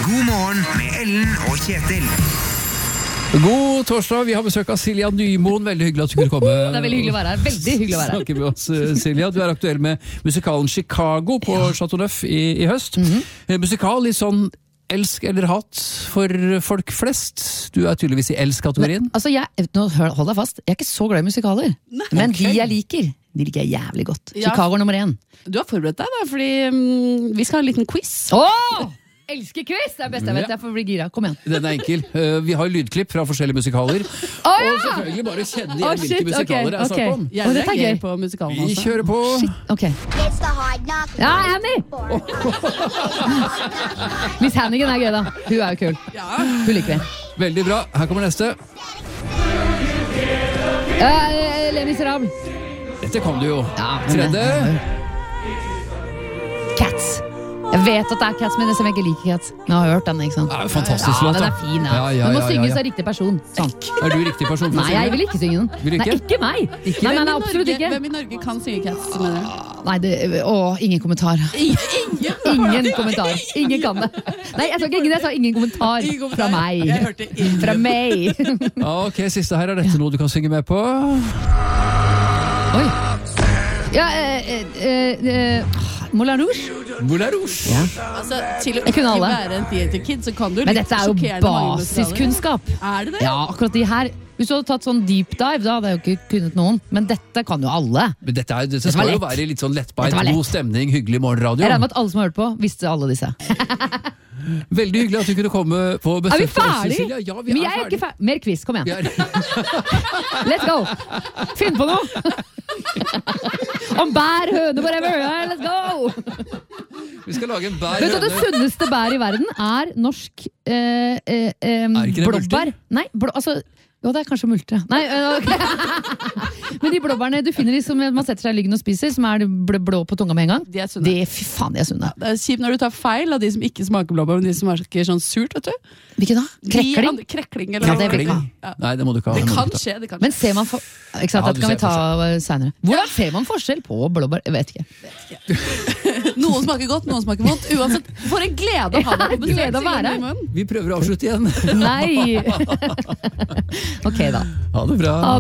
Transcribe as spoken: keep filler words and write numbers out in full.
God morgen med Ellen og Kjetil. God torsdag, vi har besøk av Silja Nymoen. Veldig hyggelig at du kunne komme. Det er veldig hyggelig å være her. Veldig hyggelig å være her. Snakker med oss, Silja. Du er aktuell med musikalen Chicago på ja. Chateau Neuf i, i høst. Mm-hmm. Musikal litt sånn elsk eller hat for folk flest. Du er tydeligvis i elsk-kategorien. Altså, jeg, nå hold deg fast. Jeg er ikke så glad i musikaler. Nei. Men okay. de jeg liker, de liker jeg jævlig godt. Ja. Chicago nummer én. Du har forberedt deg da, fordi um, vi skal ha en liten quiz. Åh! Elsker quiz! Det er best jeg vet. Jeg får bli gira. Kom igjen. Den er enkel. Uh, vi har lydklipp fra forskjellige musikaler. Oh, ja! Og selvfølgelig bare kjenne igjen oh, hvilke musikaler det er snakk om. Jeg oh, er gøy på musikalen også. Vi kjører på. Shit, ok. Ja, Annie! Miss Hannigan er gøy da. Hun er jo kul. Ja. Hun liker vi. Veldig bra. Her kommer neste. Uh, Les Misérables. Dette kom du jo. Ja, Tredje. Cats. Jeg vet at det er Cats, men jeg ikke liker Cats. Men jeg har hørt den, ikke sant? Ja, fantastisk ja, låt. Den er fin, ja. Ja, ja, den må ja, ja, synges ja. av riktig person. Sånn. Er du riktig person for å Nei, jeg vil ikke synge den. Vil ikke? Nei, ikke meg. Ikke nei, nei, nei, absolutt ikke. Hvem i Norge kan synge Cats, mener du? Nei, det, å, ingen kommentar. Ingen, ingen kommentar. Ingen kan det. Nei, jeg sa ikke ingen, jeg sa ingen kommentar. Ingen kommentar. Fra meg. Jeg hørte ingen. Fra meg. Ja, ok, siste her. Er dette noe du kan synge med på? Oi. Ja, eh, eh, eh, Moulin Rouge. Moulin Rouge. Ja. Altså, til å Jeg ikke kunne alle. være en theater kid, så kan du Men dette er jo basiskunnskap. Er det det? Ja, akkurat de her. Hvis du hadde tatt sånn deep dive, da hadde jeg jo ikke kunnet noen. Men dette kan jo alle. Men dette, er, dette Dette var skal jo lett. være litt sånn lettbeint, Dette var lett. god stemning, hyggelig morgenradio. Jeg regner med at alle som har hørt på, visste alle disse. Veldig hyggelig at du kunne komme på besøk. Er vi ferdig? Ja, vi Men er jeg er ferdig. ikke ferdig. Mer quiz, kom igjen. Vi er... Let's go! Finn på noe! Om bær, høne, whatever. Let's go! Vi skal lage en bær. Vet du, det sunneste bær i verden er norsk eh, eh, eh, Er ikke det blåbær. Nei, blå, altså jo, det er kanskje multer. Nei, okay. Men de blåbærene du finner i som man setter seg i lyggen og spiser, som er blå, blå på tunga med en gang, De er sunne. det, fy faen, de er sunne. Det er kjipt når du tar feil av de som ikke smaker blåbær, men de som smaker sånn surt, vet du. Hvilke da? Krekling? De, krekling eller Ja, det vil Krekling. ikke ha. Nei, det må du ikke ha. Det må du kan ikke ha. skje, det kan Men skje. ser man for... Ikke sant, Ja, dette du kan vi ser ta senere. Hvordan ser man forskjell på blåbær? Jeg vet ikke. Noen smaker godt, noen smaker vondt. Uansett, for en glede å ha deg på besøk. Glede å være Silje her. Nymoen. Vi prøver å avslutte igjen. Nei! Ok da. Ha det bra.